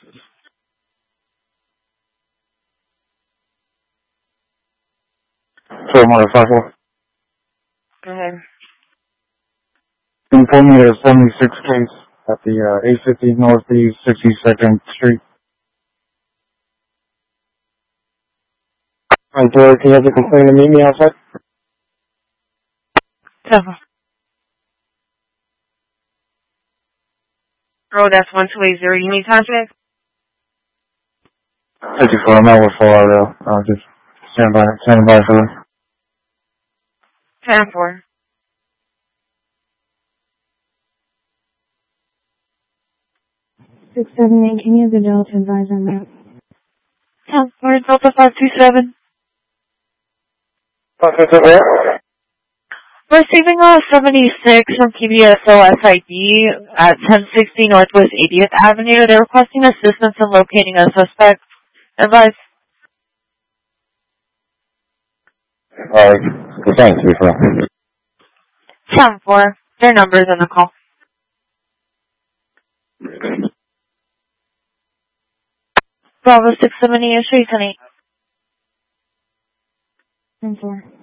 154. Go ahead. Inform me there's 76 case at the 850 Northeast 62nd Street. Can you have the complainant meet me outside? Oh, that's 1280. You need contact? 54, I'm out with Florida. I'll just stand by for them. 10-4. Can you have the Delta advisor map? 10-4, Delta 527. 527? Receiving a 76 from PBSO SID at 1060 Northwest 80th Avenue. They're requesting assistance in locating a suspect. Advice. Thanks, Lisa. 10-4. Their number is in the call. Bravo 678, Street 10-8. 10-4.